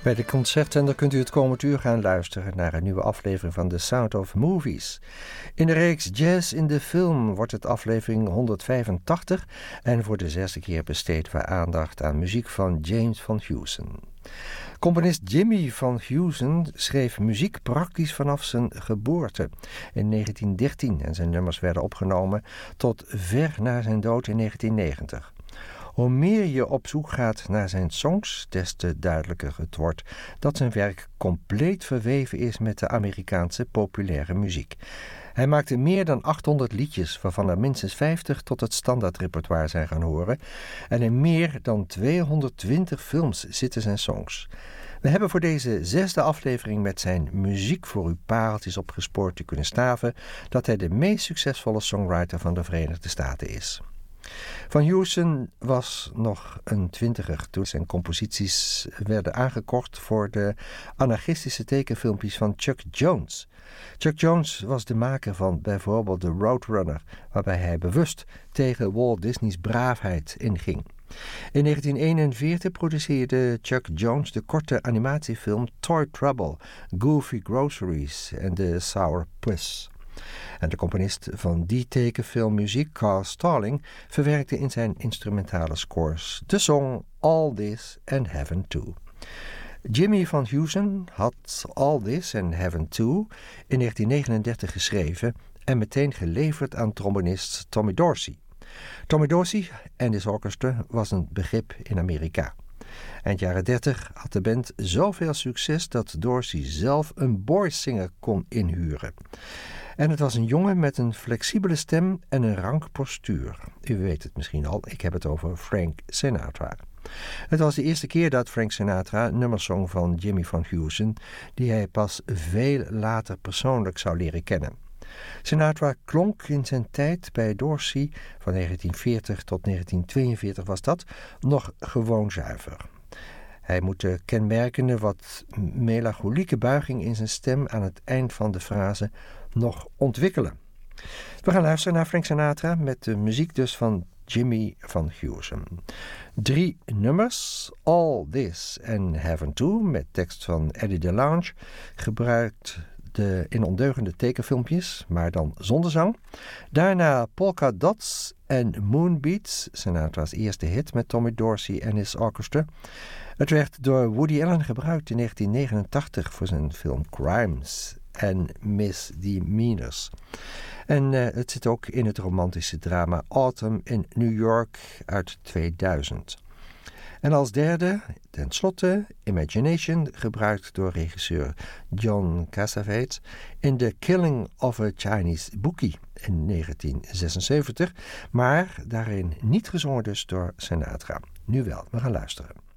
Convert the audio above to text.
Bij de Concertzender kunt u het komend uur gaan luisteren naar een nieuwe aflevering van The Sound of Movies. In de reeks Jazz in de Film wordt het aflevering 185 en voor de 6e keer besteedt we aandacht aan muziek van James Van Heusen. Componist Jimmy Van Heusen schreef muziek praktisch vanaf zijn geboorte in 1913 en zijn nummers werden opgenomen tot ver na zijn dood in 1990. Hoe meer je op zoek gaat naar zijn songs, des te duidelijker het wordt dat zijn werk compleet verweven is met de Amerikaanse populaire muziek. Hij maakte meer dan 800 liedjes, waarvan er minstens 50 tot het standaardrepertoire zijn gaan horen. En in meer dan 220 films zitten zijn songs. We hebben voor deze 6e aflevering met zijn muziek voor uw pareltjes opgespoord te kunnen staven dat hij de meest succesvolle songwriter van de Verenigde Staten is. Van Heusen was nog een 20er toen zijn composities werden aangekocht voor de anarchistische tekenfilmpjes van Chuck Jones. Chuck Jones was de maker van bijvoorbeeld The Roadrunner, waarbij hij bewust tegen Walt Disney's braafheid inging. In 1941 produceerde Chuck Jones de korte animatiefilm Toy Trouble, Goofy Groceries en The Sour Puss. En de componist van die tekenfilmmuziek, Carl Stalling, verwerkte in zijn instrumentale scores de song All This and Heaven Too. Jimmy Van Heusen had All This and Heaven Too in 1939 geschreven en meteen geleverd aan trombonist Tommy Dorsey. Tommy Dorsey en his orchestra was een begrip in Amerika. Eind jaren 30 had de band zoveel succes dat Dorsey zelf een boysinger kon inhuren. En het was een jongen met een flexibele stem en een rank postuur. U weet het misschien al, ik heb het over Frank Sinatra. Het was de eerste keer dat Frank Sinatra nummers zong van Jimmy Van Heusen, die hij pas veel later persoonlijk zou leren kennen. Sinatra klonk in zijn tijd bij Dorsey, van 1940 tot 1942 was dat, nog gewoon zuiver. Hij moet de kenmerkende wat melancholieke buiging in zijn stem aan het eind van de frase nog ontwikkelen. We gaan luisteren naar Frank Sinatra met de muziek dus van Jimmy Van Heusen. 3 nummers, All This and Heaven Too, met tekst van Eddie DeLange, gebruikt in ondeugende tekenfilmpjes, maar dan zonder zang. Daarna Polka Dots en Moonbeats, Sinatra's eerste hit met Tommy Dorsey en his orchestra. Het werd door Woody Allen gebruikt in 1989 voor zijn film Crimes en Misdemeanors. En het zit ook in het romantische drama Autumn in New York uit 2000. En als derde, tenslotte, Imagination, gebruikt door regisseur John Cassavetes in The Killing of a Chinese Bookie in 1976, maar daarin niet gezongen dus door Sinatra. Nu wel, we gaan luisteren.